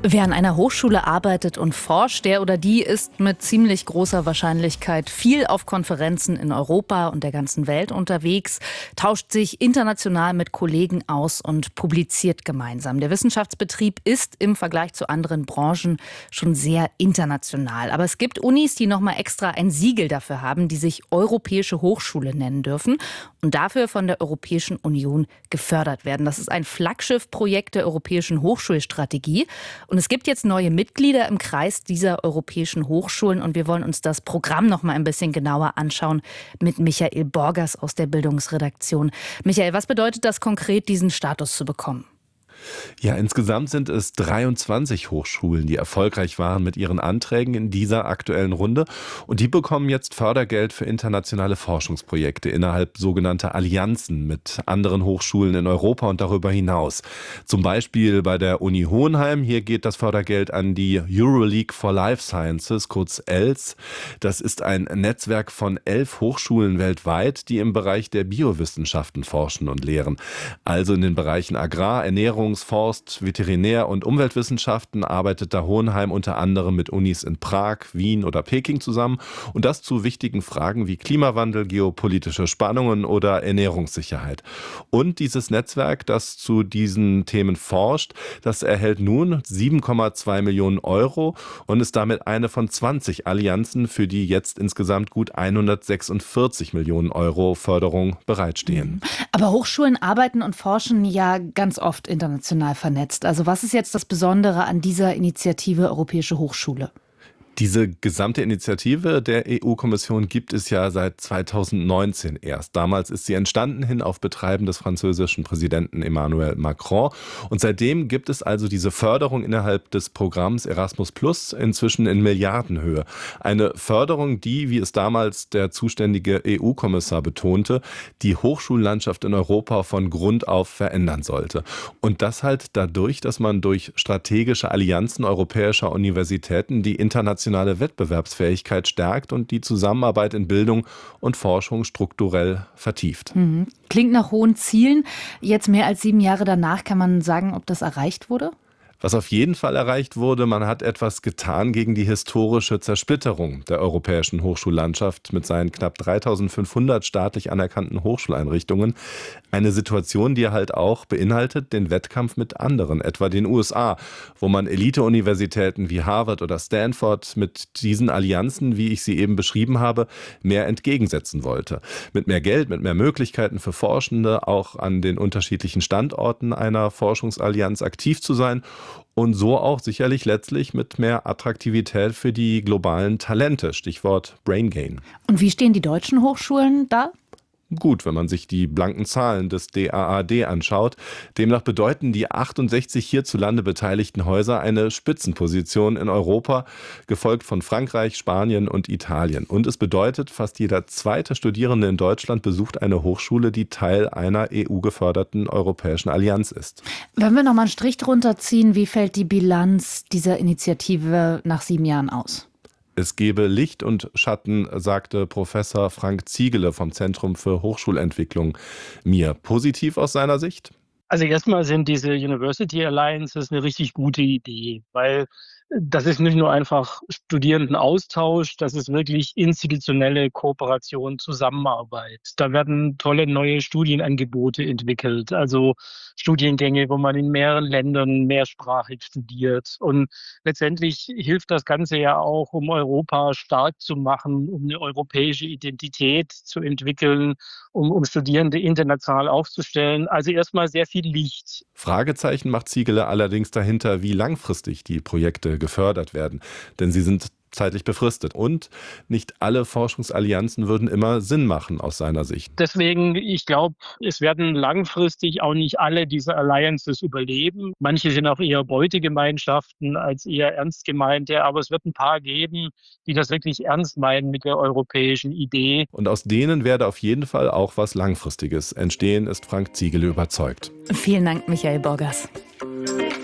Wer an einer Hochschule arbeitet und forscht, der oder die ist mit ziemlich großer Wahrscheinlichkeit viel auf Konferenzen in Europa und der ganzen Welt unterwegs, tauscht sich international mit Kollegen aus und publiziert gemeinsam. Der Wissenschaftsbetrieb ist im Vergleich zu anderen Branchen schon sehr international. Aber es gibt Unis, die nochmal extra ein Siegel dafür haben, die sich Europäische Hochschule nennen dürfen und dafür von der Europäischen Union gefördert werden. Das ist ein Flaggschiffprojekt der Europäischen Hochschulstrategie. Und es gibt jetzt neue Mitglieder im Kreis dieser europäischen Hochschulen und wir wollen uns das Programm noch mal ein bisschen genauer anschauen mit Michael Borgers aus der Bildungsredaktion. Michael, was bedeutet das konkret, diesen Status zu bekommen? Ja, insgesamt sind es 23 Hochschulen, die erfolgreich waren mit ihren Anträgen in dieser aktuellen Runde. Und die bekommen jetzt Fördergeld für internationale Forschungsprojekte innerhalb sogenannter Allianzen mit anderen Hochschulen in Europa und darüber hinaus. Zum Beispiel bei der Uni Hohenheim. Hier geht das Fördergeld an die Euroleague for Life Sciences, kurz ELS. Das ist ein Netzwerk von 11 Hochschulen weltweit, die im Bereich der Biowissenschaften forschen und lehren. Also in den Bereichen Agrar, Ernährung, Forst, Veterinär- und Umweltwissenschaften arbeitet da Hohenheim unter anderem mit Unis in Prag, Wien oder Peking zusammen und das zu wichtigen Fragen wie Klimawandel, geopolitische Spannungen oder Ernährungssicherheit. Und dieses Netzwerk, das zu diesen Themen forscht, das erhält nun 7,2 Millionen Euro und ist damit eine von 20 Allianzen, für die jetzt insgesamt gut 146 Millionen Euro Förderung bereitstehen. Aber Hochschulen arbeiten und forschen ja ganz oft international vernetzt. Also was ist jetzt das Besondere an dieser Initiative Europäische Hochschule? Diese gesamte Initiative der EU-Kommission gibt es ja seit 2019 erst. Damals ist sie entstanden hin auf Betreiben des französischen Präsidenten Emmanuel Macron. Und seitdem gibt es also diese Förderung innerhalb des Programms Erasmus Plus inzwischen in Milliardenhöhe. Eine Förderung, die, wie es damals der zuständige EU-Kommissar betonte, die Hochschullandschaft in Europa von Grund auf verändern sollte. Und das halt dadurch, dass man durch strategische Allianzen europäischer Universitäten die internationale Wettbewerbsfähigkeit stärkt und die Zusammenarbeit in Bildung und Forschung strukturell vertieft. Klingt nach hohen Zielen. Jetzt mehr als 7 Jahre danach, kann man sagen, ob das erreicht wurde? Was auf jeden Fall erreicht wurde, man hat etwas getan gegen die historische Zersplitterung der europäischen Hochschullandschaft mit seinen knapp 3.500 staatlich anerkannten Hochschuleinrichtungen. Eine Situation, die halt auch beinhaltet den Wettkampf mit anderen, etwa den USA, wo man Elite-Universitäten wie Harvard oder Stanford mit diesen Allianzen, wie ich sie eben beschrieben habe, mehr entgegensetzen wollte. Mit mehr Geld, mit mehr Möglichkeiten für Forschende, auch an den unterschiedlichen Standorten einer Forschungsallianz aktiv zu sein. Und so auch sicherlich letztlich mit mehr Attraktivität für die globalen Talente, Stichwort Brain Gain. Und wie stehen die deutschen Hochschulen da? Gut, wenn man sich die blanken Zahlen des DAAD anschaut. Demnach bedeuten die 68 hierzulande beteiligten Häuser eine Spitzenposition in Europa, gefolgt von Frankreich, Spanien und Italien. Und es bedeutet, fast jeder zweite Studierende in Deutschland besucht eine Hochschule, die Teil einer EU-geförderten europäischen Allianz ist. Wenn wir noch mal einen Strich drunter ziehen, wie fällt die Bilanz dieser Initiative nach 7 Jahren aus? Es gebe Licht und Schatten, sagte Professor Frank Ziegele vom Zentrum für Hochschulentwicklung mir. Positiv aus seiner Sicht? Also erstmal sind diese University Alliances eine richtig gute Idee, weil das ist nicht nur einfach Studierendenaustausch, das ist wirklich institutionelle Kooperation, Zusammenarbeit. Da werden tolle neue Studienangebote entwickelt, also Studiengänge, wo man in mehreren Ländern mehrsprachig studiert. Und letztendlich hilft das Ganze ja auch, um Europa stark zu machen, um eine europäische Identität zu entwickeln, um Studierende international aufzustellen. Also erstmal sehr viel Licht. Fragezeichen macht Ziegele allerdings dahinter, wie langfristig die Projekte gefördert werden. Denn sie sind zeitlich befristet. Und nicht alle Forschungsallianzen würden immer Sinn machen aus seiner Sicht. Deswegen, ich glaube, es werden langfristig auch nicht alle diese Alliances überleben. Manche sind auch eher Beutegemeinschaften als eher ernst gemeinte. Aber es wird ein paar geben, die das wirklich ernst meinen mit der europäischen Idee. Und aus denen werde auf jeden Fall auch was Langfristiges entstehen, ist Frank Ziegele überzeugt. Vielen Dank, Michael Borgers.